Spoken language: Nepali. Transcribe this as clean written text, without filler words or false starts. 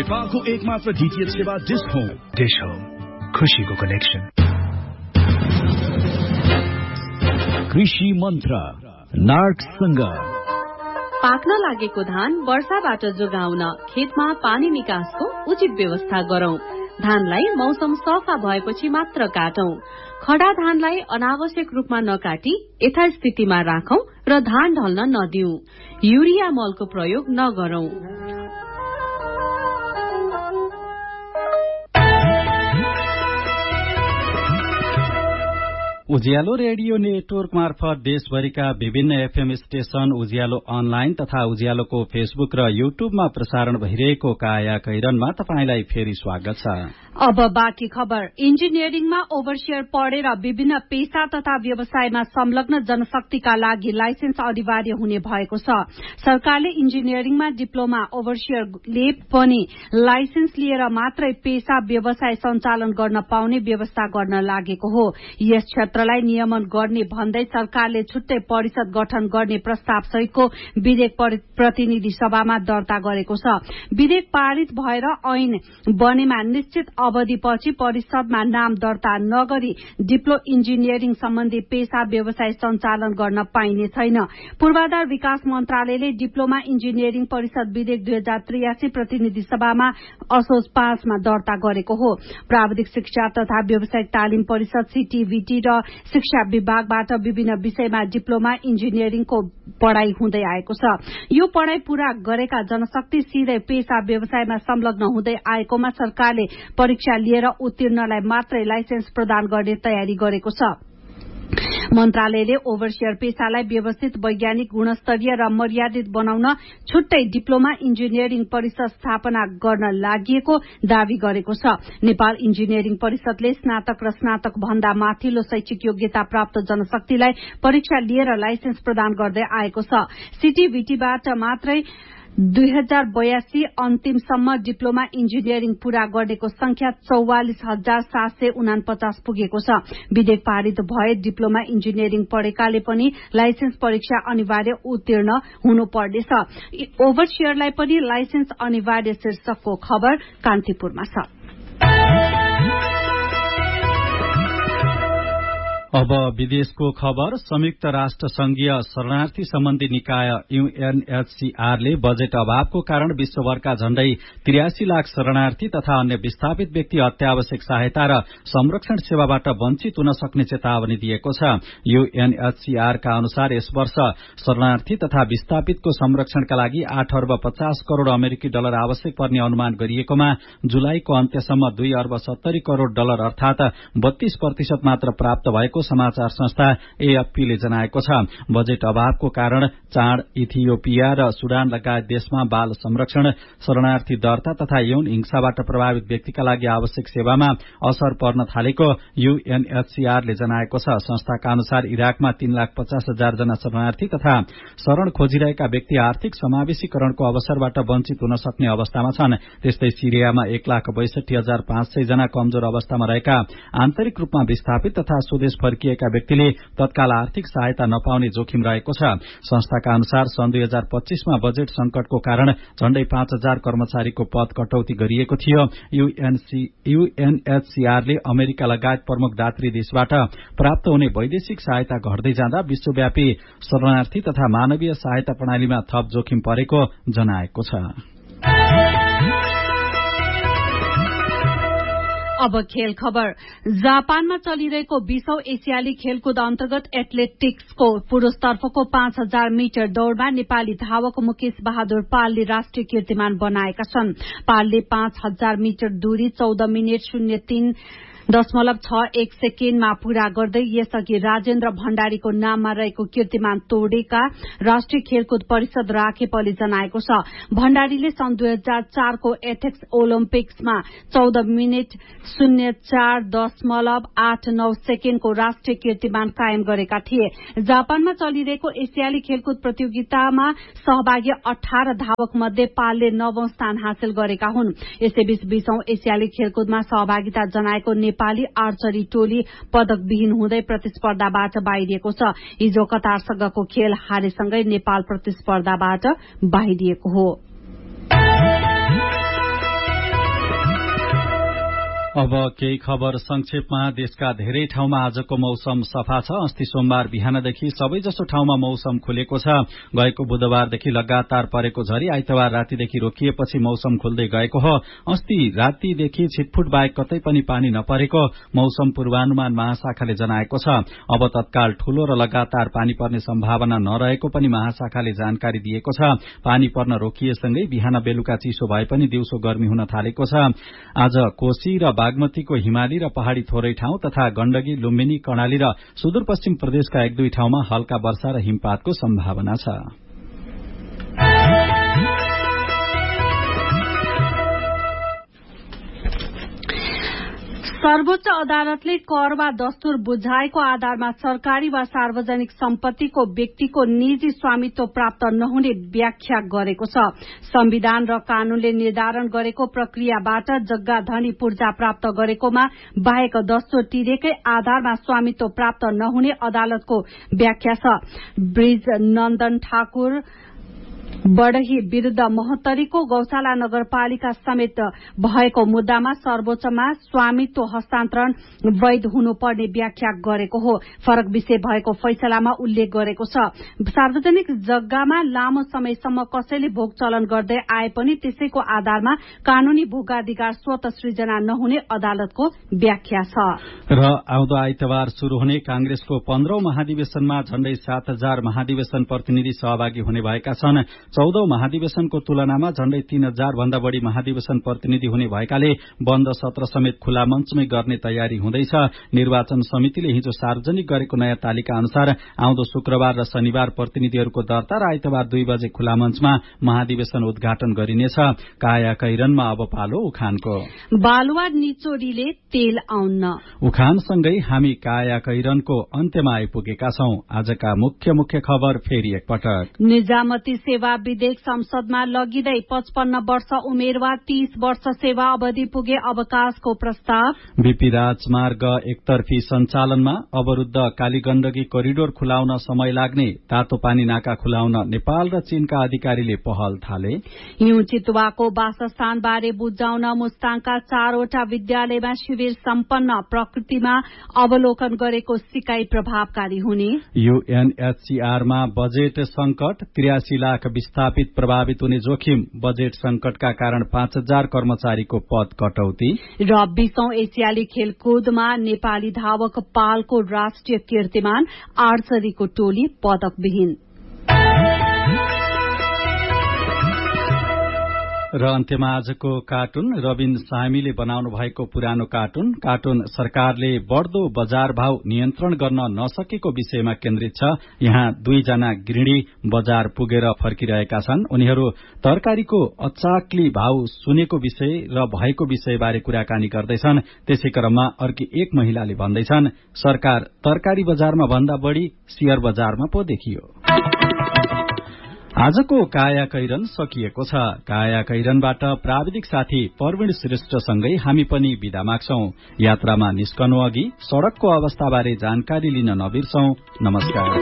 नेपालको एकमात्र डीटीएच सेवा डिश होम। डिश होम, खुशीको कनेक्सन। कृषि मन्त्र नार्कसँग। पाक्न लागेको धान वर्षाबाट जोगाउन खेतमा पानी निकासको उचित व्यवस्था गरौं। धानलाई मौसम सफा भएपछि मात्र काटौं। खडा धानलाई अनावश्यक रूपमा नकाटी यथास्थितिमा राखौं र धान ढल्न नदिऊ। युरिया मलको प्रयोग नगरौं। उज्यालो रेडियो नेटवर्क मार्फत देशभरिका विभिन्न एफएम स्टेशन, उज्यालो अनलाइन तथा उज्यालोको फेसबुक र युट्युबमा प्रसारण भइरहेको काया कैरनमा तपाईंलाई फेरि स्वागत छ। अब बाँकी खबर। इन्जिनियरिङमा ओभरसियर पढेर विभिन्न पेशा तथा व्यवसायमा संलग्न जनशक्तिका लागि लाइसेन्स अनिवार्य हुने भएको छ। सरकारले इन्जिनियरिङमा डिप्लोमा ओभरसियरले पनि लाइसेन्स लिएर मात्रै पेशा व्यवसाय सञ्चालन गर्न पाउने व्यवस्था गर्न लागेको हो। यस क्षेत्रलाई नियमन गर्ने भन्दै सरकारले छुट्टै परिषद गठन गर्ने प्रस्ताव सहितको विधेयक प्रतिनिधि सभामा दर्ता गरेको छ। विधेयक पारित भएर ऐन बनेमा निश्चित अवधिपछि परिषदमा नाम दर्ता नगरी डिप्लो इन्जिनियरिङ सम्बन्धी पेशा व्यवसाय सञ्चालन गर्न पाइने छैन। पूर्वाधार विकास मन्त्रालयले डिप्लोमा इन्जिनियरिङ परिषद विधेयक 2083 प्रतिनिधि सभामा असोज 5 मा दर्ता गरेको हो। प्राविधिक शिक्षा तथा व्यावसायिक तालिम परिषद सीटीबीटी र शिक्षा विभागबाट विभिन्न विषयमा डिप्लोमा इन्जिनियरिङको पढ़ाई हुँदै आएको छ। यो पढ़ाई पूरा गरेका जनशक्ति सीधै पेशा व्यवसायमा संलग्न हुँदै आएकोमा सरकारले परीक्षा लिएर उत्तीर्णलाई मात्रै लाइसेन्स प्रदान गर्ने तयारी गरेको छ। मन्त्रालयले ओभरसियर पेशालाई व्यवस्थित, वैज्ञानिक, गुणस्तरीय र मर्यादित बनाउन छुट्टै डिप्लोमा इन्जिनियरिङ परिषद स्थापना गर्न लागिएको दावी गरेको छ। नेपाल इन्जिनियरिङ परिषदले स्नातक र स्नातक भन्दा माथिल्लो शैक्षिक योग्यता प्राप्त जनशक्तिलाई परीक्षा लिएर लाइसेन्स प्रदान गर्दै आएको छ। सीटीबीटीबाट मात्रै 2082 अन्तिमसम्म डिप्लोमा इन्जिनियरिङ पूरा गर्नेको संख्या 44,749 पुगेको छ। विधेयक पारित भए डिप्लोमा इन्जिनियरिङ पढेकाले पनि लाइसेन्स परीक्षा अनिवार्य उत्तीर्ण हुनुपर्नेछ। ओभरसियरलाई पनि लाइसेन्स अनिवार्य शीर्षकको खबर कान्तिपुरमा छ। अब विदेशको खबर। संयुक्त राष्ट्र संघीय शरणार्थी सम्बन्धी निकाय यूएनएचसीआरले बजेट अभावको कारण विश्वभरका झण्डै 83 लाख शरणार्थी तथा अन्य विस्थापित व्यक्ति अत्यावश्यक सहायता र संरक्षण सेवाबाट वञ्चित हुन सक्ने चेतावनी दिएको छ। यूएनएचसीआरका अनुसार यस वर्ष शरणार्थी तथा विस्थापितको संरक्षणका लागि 8 अर्ब 50 करोड़ अमेरिकी डलर आवश्यक पर्ने अनुमान गरिएकोमा जुलाईको अन्त्यसम्म 2 अर्ब 70 करोड़ डलर अर्थात 32% मात्र प्राप्त भएको समाचार संस्था एएफपीले जनाएको छ। बजेट अभावको कारण चाड, इथियोपिया र सुडान लगायत देशमा बाल संरक्षण, शरणार्थी दर्ता तथा यौन हिंसाबाट प्रभावित व्यक्तिका लागि आवश्यक सेवामा असर पर्न थालेको यूएनएचसीआरले जनाएको छ। संस्थाका अनुसार इराकमा 3,50,000 जना शरणार्थी तथा शरण खोजिरहेका व्यक्ति आर्थिक समावेशीकरणको अवसरबाट वञ्चित हुन सक्ने अवस्थामा छन्। त्यस्तै सिरियामा 1,62,500 जना कमजोर अवस्थामा रहेका आन्तरिक रूपमा विस्थापित तथा स्वदेश फर्किएका व्यक्तिले तत्काल आर्थिक सहायता नपाउने जोखिम रहेको छ। संस्थाका अनुसार सन् 2025 मा बजेट संकटको कारण झण्डै 5,000 कर्मचारीको पद कटौती गरिएको थियो। यूएनएचसीआरले अमेरिका लगायत प्रमुख दात्री देशबाट प्राप्त हुने वैदेशिक सहायता घट्दै जाँदा विश्वव्यापी शरणार्थी तथा मानवीय सहायता प्रणालीमा थप जोखिम परेको जनाएको छ। अब खेल खबर। जापानमा चलिरहेको 20औं एसियाली खेलकुद अन्तर्गत एथलेटिक्सको पुरूषतर्फको 5000 मिटर दौड़मा नेपाली धावक मुकेश बहादुर पालले राष्ट्रिय कीर्तिमान बनाएका छन्। पालले 5000 मिटर दूरी 14 मिनेट 03.61 सेकेण्डमा पूरा गर्दै यसअघि राजेन्द्र भण्डारीको नाममा रहेको कीर्तिमान तोडेका राष्ट्रिय खेलकुद परिषद राखेपले जनाएको छ। भण्डारीले सन् 2004 को एथेन्स ओलम्पिक्समा 14 मिनेट 04.89 सेकेण्डको राष्ट्रिय कीर्तिमान कायम गरेका थिए। जापानमा चलिरहेको एसियाली खेलकुद प्रतियोगितामा सहभागी 18 धावक मध्ये पालले 9औं स्थान हासिल गरेका हुन्। यसैबीच 20औं एसियाली खेलकुदमा सहभागिता जनाएको नेपाली आर्चरी टोली पदकविहीन हुँदै प्रतिस्पर्धाबाट बाहिरिएको छ। हिजो कतारसँगको खेल हारेसँगै नेपाल प्रतिस्पर्धाबाट बाहिरिएको हो। अब केही खबर संक्षेपमा। देशका धेरै ठाउँमा आजको मौसम सफा छ। अस्ति सोमबार बिहानदेखि सबैजसो ठाउँमा मौसम खुलेको छ। गएको बुधबारदेखि लगातार परेको झरी आइतबार रातिदेखि रोकिएपछि मौसम खुल्दै गएको हो। अस्ति रातिदेखि छिटफुट बाहेक कतै पनि पानी नपरेको मौसम पूर्वानुमान महाशाखाले जनाएको छ। अब तत्काल ठूलो र लगातार पानी पर्ने सम्भावना नरहेको पनि महाशाखाले जानकारी दिएको छ। पानी पर्न रोकिएसँगै बिहान बेलुका चिसो भए पनि दिउँसो गर्मी हुन थालेको छ। आज कोशी र बागमतीको हिमाली र पहाड़ी थोरै ठाउँ तथा गण्डकी, लुम्बिनी, कर्णाली र सुदूरपश्चिम प्रदेशका 1-2 ठाउँमा हल्का वर्षा र हिमपातको सम्भावना छ। सर्वोच्च अदालतले कर वा दस्तुर बुझाएको आधारमा सरकारी वा सार्वजनिक सम्पत्तिको व्यक्तिको निजी स्वामित्व प्राप्त नहुने व्याख्या गरेको छ। संविधान र कानूनले निर्धारण गरेको प्रक्रियाबाट जग्गा धनी पूर्जा प्राप्त गरेकोमा बाहेक दस्तुर तिरेकै आधारमा स्वामित्व प्राप्त नहुने अदालतको व्याख्या छ। ब्रिज नन्दन ठाकुर बडही विरूद्ध महोत्तरीको गौशाला नगरपालिका समेत भएको मुद्दामा सर्वोच्चमा स्वामित्व हस्तान्तरण वैध हुनुपर्ने व्याख्या गरेको हो। फरक विषय भएको फैसलामा उल्लेख गरेको छ। सार्वजनिक जग्गामा लामो समयसम्म कसैले भोग चलन गर्दै आए पनि त्यसैको आधारमा कानूनी भोगाधिकार स्वत सृजना नहुने अदालतको व्याख्या छ। र आउँदो आइतबार शुरू हुने कांग्रेसको 15औं महाधिवेशनमा झण्डै 7,000 महाधिवेशन प्रतिनिधि सहभागी हुने भएका छन्। 14औं महाधिवेशनको तुलनामा झण्डै 3,000 भन्दा बढ़ी महाधिवेशन प्रतिनिधि हुने भएकाले बन्द सत्र समेत खुला मञ्चमै गर्ने तयारी हुँदैछ। निर्वाचन समितिले हिजो सार्वजनिक गरेको नयाँ तालिका अनुसार आउँदो शुक्रबार र शनिबार प्रतिनिधिहरूको दर्ता र आइतबार 2 बजे खुला मञ्चमा महाधिवेशन उद्घाटन गरिनेछ। काया कैरनमा अब पालो उखानको। बालुवा निचोरीले तेल आउन्न। उखानसँगै हामी काया कैरनको अन्त्यमा आइपुगेका छौं। आजका मुख्य खबर फेरि एकपटक। निजामती सेवा विधेयक संसदमा लगिँदै 55 वर्ष उमेर वा 30 वर्ष सेवा अवधि पुगे अवकाशको प्रस्ताव। बीपी राजमार्ग एकतर्फी सञ्चालनमा अवरुद्ध कालीगण्डकी कोरिडोर खुलाउन समय लाग्ने तातो पानी नाका खुलाउन नेपाल र चीनका अधिकारीले पहल थाले। हिउँ चितुवाको वासस्थानबारे बुझाउन मुस्ताङका 4वटा विद्यालयमा शिविर सम्पन्न। प्रकृतिमा अवलोकन गरेको सिकाई प्रभावकारी हुने। यूएनएचसीआरमा बजेट संकट 83 लाख विस्थापित प्रभावित हुने जोखिम। बजेट संकटका कारण 5,000 कर्मचारीको पद कटौती। र 20औं एसियाली खेलकुदमा नेपाली धावक पालको राष्ट्रिय कीर्तिमान। आर्चरीको टोली पदकविहीन। र अन्त्यमा आजको कार्टुन। रविन सामीले बनाउनु भएको पुरानो कार्टुन सरकारले बढ्दो बजार भाव नियन्त्रण गर्न नसकेको विषयमा केन्द्रित छ। यहाँ 2 जना गृहिणी बजार पुगेर फर्किरहेका छन्। उनीहरू तरकारीको अचाक्ली भाव सुनेको विषय र भएको विषयबारे कुराकानी गर्दैछन्। त्यसै क्रममा अर्की एक महिलाले भन्दैछन्, सरकार तरकारी बजारमा भन्दा बढ़ी शेयर बजारमा पो देखियो। आजको काया कैरन सकिएको छ। काया कैरनबाट प्राविधिक साथी परवीण श्रेष्ठसँगै हामी पनि बिदा माग्छौं। यात्रामा निस्कनु अघि सड़कको अवस्थाबारे जानकारी लिन नबिर्सौं। नमस्कार।